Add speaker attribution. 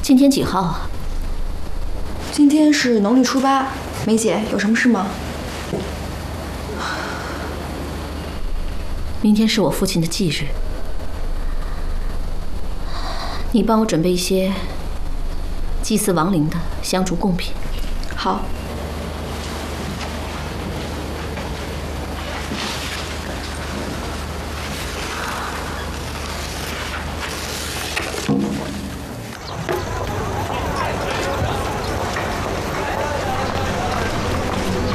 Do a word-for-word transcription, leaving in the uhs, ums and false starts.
Speaker 1: 今天几号啊？
Speaker 2: 今天是农历初八，梅姐有什么事吗？
Speaker 1: 明天是我父亲的忌日，你帮我准备一些祭祀亡灵的香烛贡品。
Speaker 2: 好。